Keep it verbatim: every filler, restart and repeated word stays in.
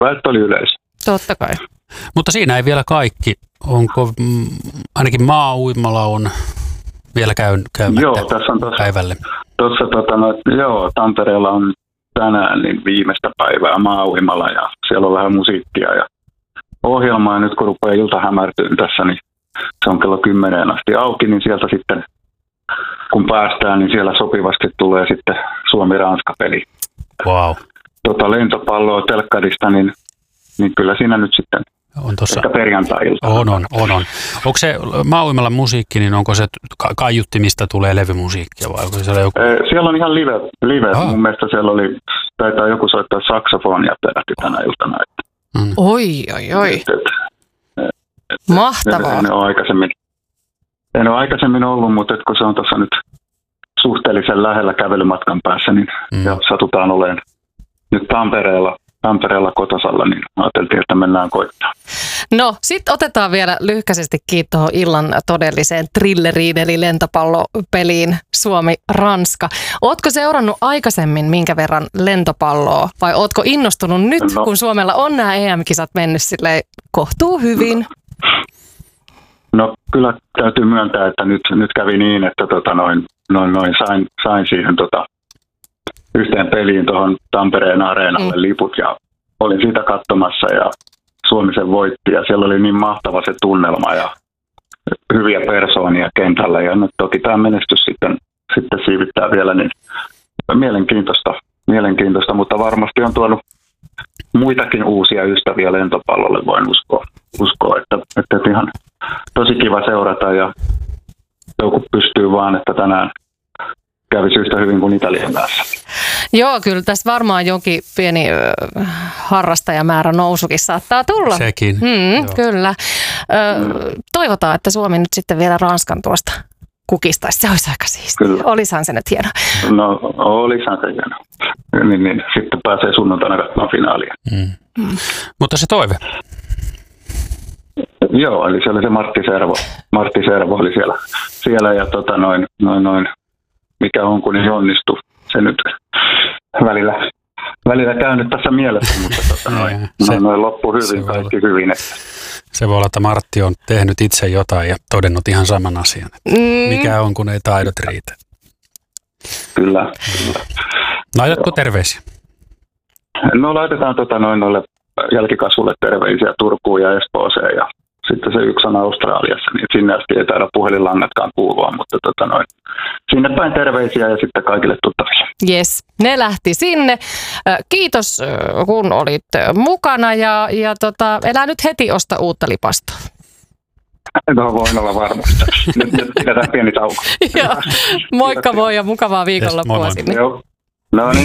väestö oli yleisö. Totta kai. Mutta siinä ei vielä kaikki. Onko, mm, ainakin maa-uimala on vielä käyn, käymättä Joo, tässä on tossa, päivälle. Tuossa, tota, no, joo, Tampereella on tänään niin viimeistä päivää maa-uimala ja siellä on vähän musiikkia ja ohjelmaa. Nyt kun rupeaa ilta hämärtyyn tässä, niin se on kello kymmeneen asti auki, niin sieltä sitten kun päästään, niin siellä sopivasti tulee sitten Suomi-Ranska-peli. Wow. Tota, lentopalloa telkkarista, niin, niin kyllä siinä nyt sitten on tossa, ehkä perjantai-ilta. On, on, on, on. Onko se maa-uimalla musiikki, niin onko se kaiuttimista tulee levymusiikkia vai onko siellä joku? Siellä on ihan live. live. Ah. Mun mielestä siellä oli, taitaa joku soittaa saksofonia peräti tänä iltana. Mm. Oi, oi, oi. Et, et, et, Mahtavaa. En ole aikaisemmin, en ole aikaisemmin ollut, mutta kun se on tuossa nyt suhteellisen lähellä kävelymatkan päässä, niin mm. ja satutaan olemaan nyt Tampereella, Tampereella kotosalla, niin ajateltiin, että mennään koittaa. No, sitten otetaan vielä lyhkäisesti kiinni tuohon illan todelliseen thrilleriin, eli lentopallopeliin Suomi-Ranska. Ootko seurannut aikaisemmin minkä verran lentopalloa, vai ootko innostunut nyt, no. kun Suomella on nämä E M-kisat mennyt silleen kohtuu hyvin? No. No kyllä täytyy myöntää, että nyt, nyt kävi niin, että tota noin, noin, noin sain, sain siihen tota yhteen peliin tuohon Tampereen areenalle mm. liput ja olin siitä katsomassa ja Suomi sen voitti ja siellä oli niin mahtava se tunnelma ja hyviä persoonia kentällä ja nyt toki tämä menestys sitten, sitten siivittää vielä niin mielenkiintoista, mielenkiintoista, mutta varmasti on tuonut muitakin uusia ystäviä lentopallolle, voin uskoa, uskoa että, että ihan tosi kiva seurata ja joku pystyy vaan, että tänään kävisi yhtä hyvin kuin Italian kanssa. Joo, kyllä tässä varmaan jonkin pieni äh, harrastajamäärä nousukin saattaa tulla. Sekin. Mm, kyllä. Ö, mm. Toivotaan, että Suomi nyt sitten vielä Ranskan tuosta kukistaisi. Se olisi aika siistiä. Olisihan se nyt hieno. No, olisihan se hieno. Niin, niin. Sitten pääsee sunnuntaina katsomaan finaalia. Mm. Mm. Mutta se toive? Joo, eli se oli se Martti Servo. Martti Servo oli siellä, siellä ja tota noin, noin, noin, mikä on kun niin onnistuu. Se nyt välillä, välillä käynyt tässä mielessä, mutta tota noin, se, noin, noin loppu hyvin, kaikki olla, hyvin. Että. Se voi olla, että Martti on tehnyt itse jotain ja todennut ihan saman asian. Mm. Mikä on, kun ei taidot riitä. Kyllä. kyllä. Laitatko terveisiä? No laitetaan tota noin noille jälkikasvulle terveisiä Turkuun ja Espooseen ja sitten se yksi on Australiassa, niin sinne asti ei taida puhelinlangatkaan kuulua, mutta tota noin, sinne päin terveisiä ja sitten kaikille tuttaville. Jes, ne lähti sinne. Kiitos kun olit mukana ja, ja tota, elää nyt heti osta uutta lipastoa. No voin olla varma. Nyt, nyt pidetään pieni tauko. Moikka moi ja mukavaa viikonloppua sinne. Joo. No niin.